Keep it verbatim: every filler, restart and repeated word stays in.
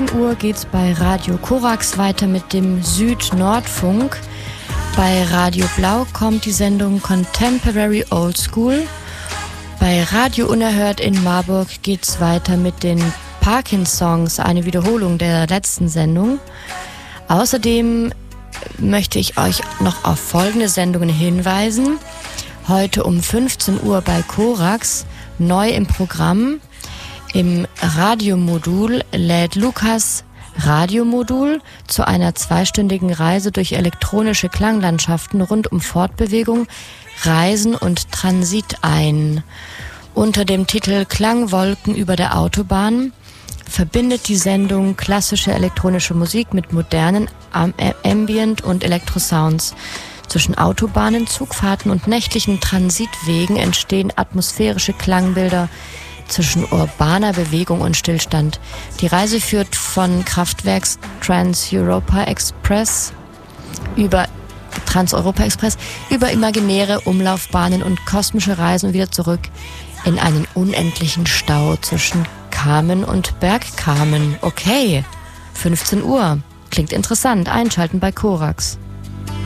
Uhr geht's bei Radio Korax weiter mit dem Süd-Nord-Funk. Bei Radio Blau kommt die Sendung Contemporary Old School. Bei Radio Unerhört in Marburg geht's weiter mit den Parkins-Songs, eine Wiederholung der letzten Sendung. Außerdem möchte ich euch noch auf folgende Sendungen hinweisen. Heute um fünfzehn Uhr bei Korax, neu im Programm. Im Radiomodul lädt Lukas Radiomodul zu einer zweistündigen Reise durch elektronische Klanglandschaften rund um Fortbewegung, Reisen und Transit ein. Unter dem Titel Klangwolken über der Autobahn verbindet die Sendung klassische elektronische Musik mit modernen Ambient- und Elektrosounds. Zwischen Autobahnen, Zugfahrten und nächtlichen Transitwegen entstehen atmosphärische Klangbilder zwischen urbaner Bewegung und Stillstand. Die Reise führt von Kraftwerks Trans-Europa Express über Trans-Europa Express über imaginäre Umlaufbahnen und kosmische Reisen wieder zurück in einen unendlichen Stau zwischen Kamen und Bergkamen. Okay, fünfzehn Uhr. Klingt interessant. Einschalten bei Korax.